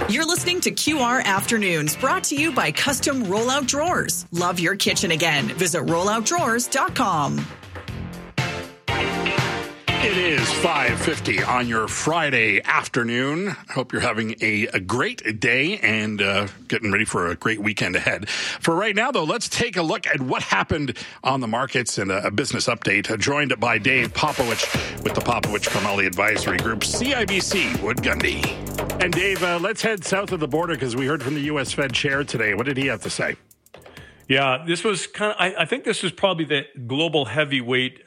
You're listening to QR Afternoons, brought to you by Custom Rollout Drawers. Love your kitchen again. Visit rolloutdrawers.com. It is 5:50 on your Friday afternoon. I hope you're having a great day and getting ready for a great weekend ahead. For right now, though, let's take a look at what happened on the markets and a business update. Joined by Dave Popowich with the Popowich-Karmali Advisory Group, CIBC Wood Gundy. And Dave, let's head south of the border because we heard from the U.S. Fed chair today. What did he have to say? Yeah, this was I think this was probably the global heavyweight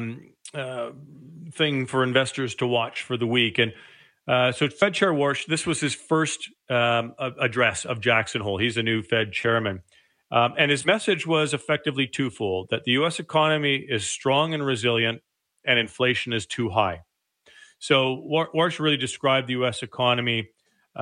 thing for investors to watch for the week. And so Fed Chair Warsh, this was his first address of Jackson Hole. He's a new Fed chairman. And his message was effectively twofold, that the U.S. economy is strong and resilient and inflation is too high. So Warsh really described the U.S. economy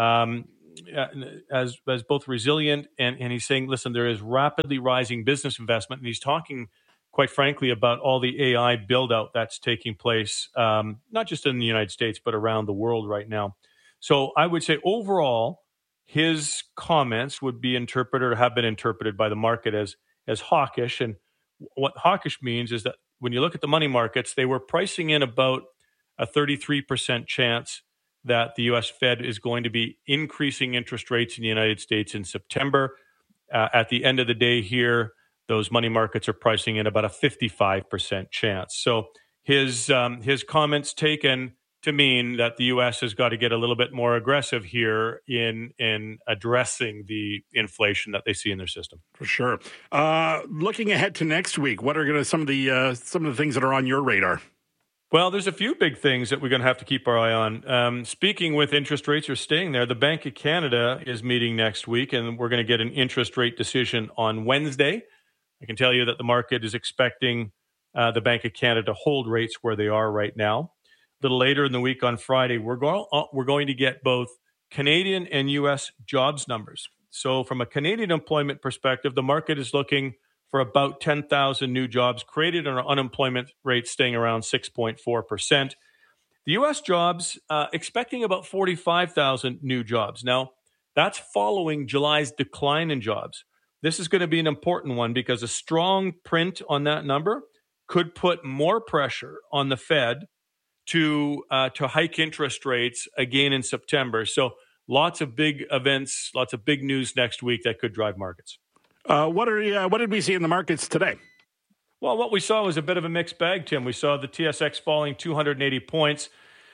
as both resilient and he's saying, listen, there is rapidly rising business investment. And he's talking, quite frankly, about all the AI build out that's taking place, not just in the United States, but around the world right now. So I would say overall, his comments would be interpreted or have been interpreted by the market as hawkish. And what hawkish means is that when you look at the money markets, they were pricing in about a 33% chance that the U.S. Fed is going to be increasing interest rates in the United States in September. At the end of the day here, those money markets are pricing in about a 55% chance. So his comments taken to mean that the U.S. has got to get a little bit more aggressive here in addressing the inflation that they see in their system. For sure. Looking ahead to next week, what are some of the things that are on your radar? Well, there's a few big things that we're going to have to keep our eye on. Speaking with interest rates are staying there, the Bank of Canada is meeting next week, and we're going to get an interest rate decision on Wednesday. I can tell you that the market is expecting the Bank of Canada to hold rates where they are right now. A little later in the week on Friday, we're going to get both Canadian and U.S. jobs numbers. So from a Canadian employment perspective, the market is looking for about 10,000 new jobs created and our unemployment rate staying around 6.4%. The U.S. jobs expecting about 45,000 new jobs. Now, that's following July's decline in jobs. This is going to be an important one because a strong print on that number could put more pressure on the Fed to hike interest rates again in September. So lots of big events, lots of big news next week that could drive markets. What did we see in the markets today? Well, what we saw was a bit of a mixed bag, Tim. We saw the TSX falling 280 points.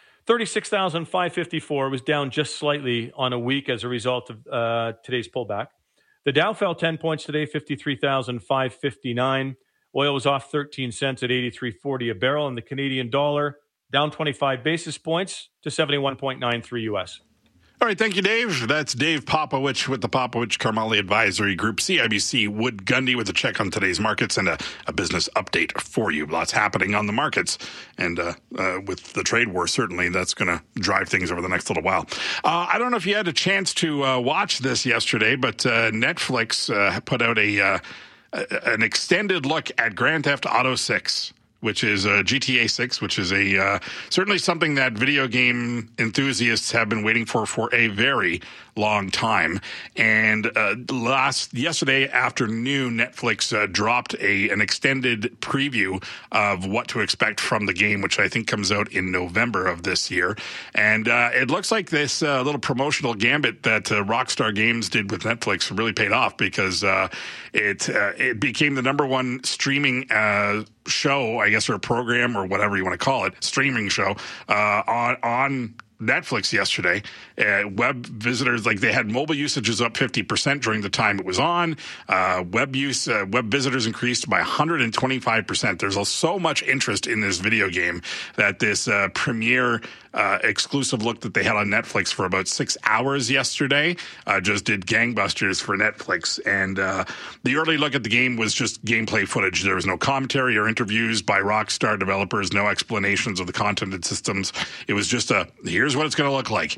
36,554 was down just slightly on a week as a result of today's pullback. The Dow fell 10 points today, 53,559. Oil was off 13 cents at 83.40 a barrel, and the Canadian dollar down 25 basis points to 71.93 US. All right, thank you, Dave. That's Dave Popowich with the Popowich-Karmali Advisory Group, CIBC Wood Gundy with a check on today's markets and a business update for you. Lots happening on the markets, and with the trade war, certainly that's going to drive things over the next little while. I don't know if you had a chance to watch this yesterday, but Netflix put out an extended look at Grand Theft Auto 6. Which is GTA 6, which is certainly something that video game enthusiasts have been waiting for a very long time. And yesterday afternoon, Netflix dropped an extended preview of what to expect from the game, which I think comes out in November of this year. And it looks like this little promotional gambit that Rockstar Games did with Netflix really paid off because it became the number one streaming show, I guess, or program or whatever you want to call it, streaming show on Netflix yesterday. Web visitors, they had mobile usages up 50% during the time it was on. Web visitors increased by 125%. There's so much interest in this video game that this premiere exclusive look that they had on Netflix for about 6 hours yesterday just did gangbusters for Netflix. And the early look at the game was just gameplay footage. There was no commentary or interviews by Rockstar developers, no explanations of the content and systems. It was just here's what it's going to look like.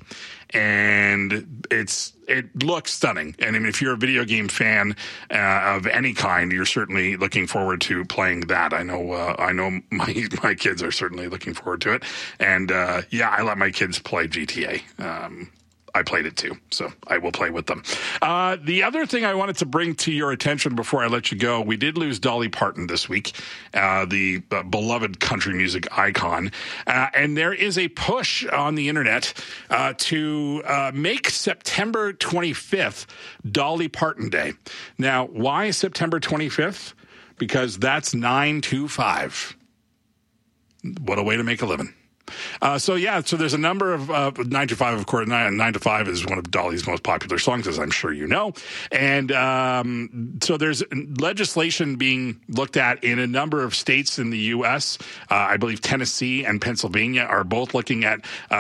And it looks stunning. And I mean, if you're a video game fan of any kind, you're certainly looking forward to playing that. I know my kids are certainly looking forward to it. And I let my kids play GTA. I played it too. So I will play with them. The other thing I wanted to bring to your attention before I let you go, we did lose Dolly Parton this week, the beloved country music icon. And there is a push on the internet to make September 25th Dolly Parton Day. Now, why September 25th? Because that's 9/25. What a way to make a living. So there's a number of 9/5, of course. 9/5 is one of Dolly's most popular songs, as I'm sure you know. And so there's legislation being looked at in a number of states in the U.S. I believe Tennessee and Pennsylvania are both looking at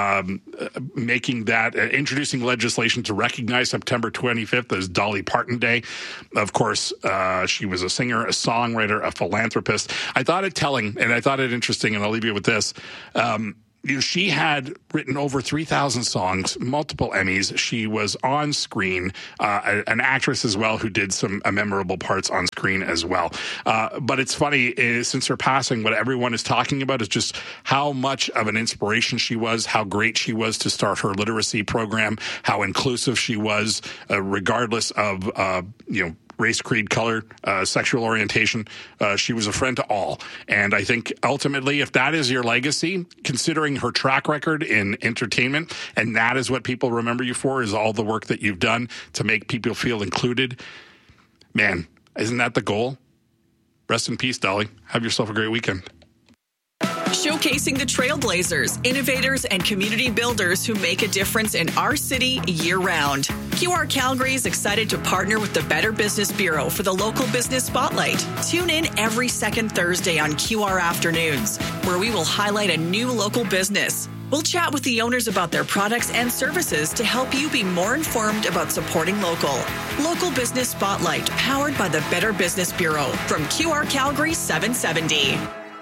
introducing legislation to recognize September 25th as Dolly Parton Day. Of course, she was a singer, a songwriter, a philanthropist. I thought it telling, and I thought it interesting, and I'll leave you with this. She had written over 3,000 songs, multiple Emmys. She was on screen, an actress as well who did some memorable parts on screen as well. But it's funny, since her passing, what everyone is talking about is just how much of an inspiration she was, how great she was to start her literacy program, how inclusive she was, regardless of, race, creed, color, sexual orientation. She was a friend to all. And I think ultimately, if that is your legacy, considering her track record in entertainment, and that is what people remember you for, is all the work that you've done to make people feel included, man, isn't that the goal? Rest in peace, Dolly. Have yourself a great weekend. Showcasing the trailblazers, innovators, and community builders who make a difference in our city year-round. QR Calgary is excited to partner with the Better Business Bureau for the Local Business Spotlight. Tune in every second Thursday on QR Afternoons, where we will highlight a new local business. We'll chat with the owners about their products and services to help you be more informed about supporting local. Local Business Spotlight, powered by the Better Business Bureau, from QR Calgary 770.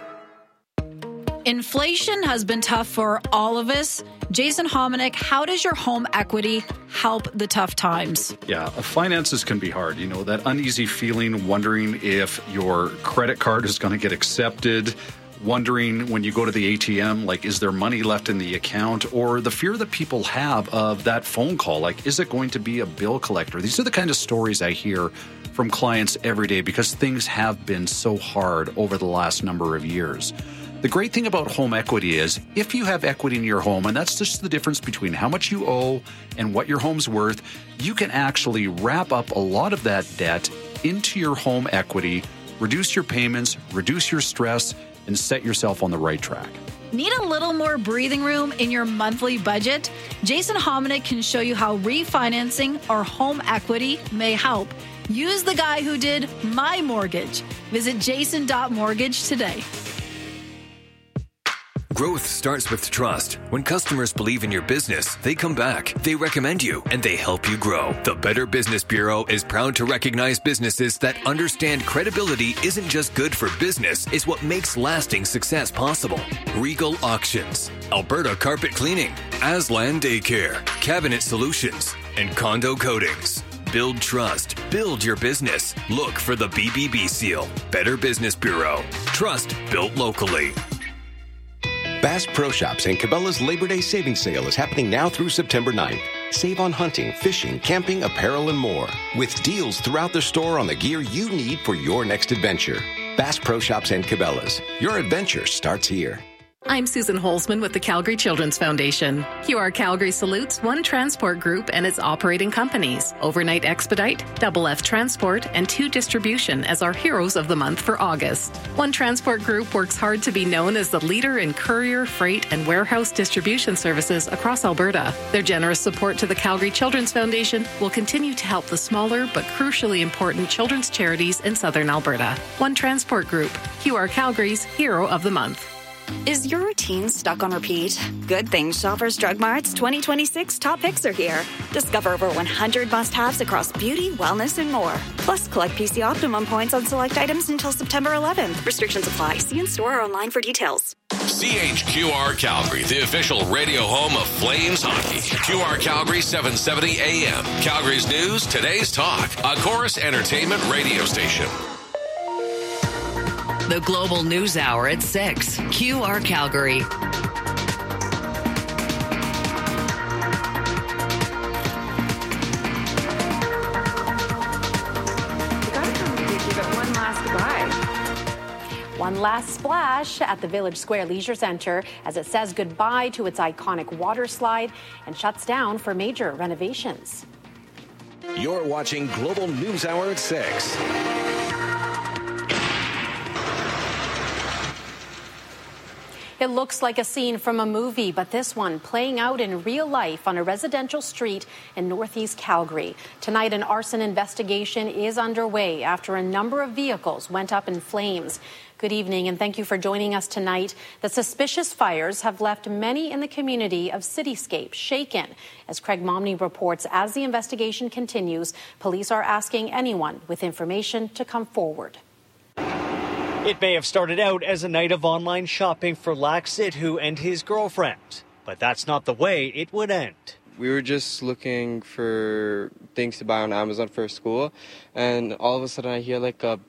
Inflation has been tough for all of us. Jason Hominick, how does your home equity help the tough times? Yeah, finances can be hard. You know, that uneasy feeling, wondering if your credit card is going to get accepted, wondering when you go to the ATM, like, is there money left in the account? Or the fear that people have of that phone call, like, is it going to be a bill collector? These are the kind of stories I hear from clients every day because things have been so hard over the last number of years. The great thing about home equity is if you have equity in your home, and that's just the difference between how much you owe and what your home's worth, you can actually wrap up a lot of that debt into your home equity, reduce your payments, reduce your stress, and set yourself on the right track. Need a little more breathing room in your monthly budget? Jason Hominick can show you how refinancing or home equity may help. Use the guy who did my mortgage. Visit jason.mortgage today. Growth starts with trust. When customers believe in your business, they come back, they recommend you, and they help you grow. The Better Business Bureau is proud to recognize businesses that understand credibility isn't just good for business, it's what makes lasting success possible. Regal Auctions, Alberta Carpet Cleaning, Aslan Daycare, Cabinet Solutions, and Condo Coatings. Build trust. Build your business. Look for the BBB seal. Better Business Bureau. Trust built locally. Bass Pro Shops and Cabela's Labor Day Savings Sale is happening now through September 9th. Save on hunting, fishing, camping, apparel, and more. With deals throughout the store on the gear you need for your next adventure. Bass Pro Shops and Cabela's. Your adventure starts here. I'm Susan Holzman with the Calgary Children's Foundation. QR Calgary salutes One Transport Group and its operating companies, Overnight Expedite, Double F Transport, and 2 Distribution as our heroes of the month for August. One Transport Group works hard to be known as the leader in courier, freight, and warehouse distribution services across Alberta. Their generous support to the Calgary Children's Foundation will continue to help the smaller but crucially important children's charities in southern Alberta. One Transport Group, QR Calgary's Hero of the Month. Is your routine stuck on repeat? Good thing Shoppers Drug Mart's 2026 top picks are here. Discover over 100 must-haves across beauty, wellness, and more. Plus, collect PC Optimum points on select items until September 11th. Restrictions apply. See in-store or online for details. CHQR Calgary, the official radio home of Flames hockey. QR Calgary 770 AM. Calgary's news, today's talk. A Chorus Entertainment radio station. The Global News Hour at 6. QR Calgary. last splash at the Village Square Leisure Centre as it says goodbye to its iconic water slide and shuts down for major renovations. You're watching Global News Hour at 6. It looks like a scene from a movie, but this one playing out in real life on a residential street in northeast Calgary. Tonight, an arson investigation is underway after a number of vehicles went up in flames. Good evening, and thank you for joining us tonight. The suspicious fires have left many in the community of Cityscape shaken. As Craig Momney reports, as the investigation continues, police are asking anyone with information to come forward. It may have started out as a night of online shopping for Lac Sidhu and his girlfriend, but that's not the way it would end. We were just looking for things to buy on Amazon for school, and all of a sudden I hear like a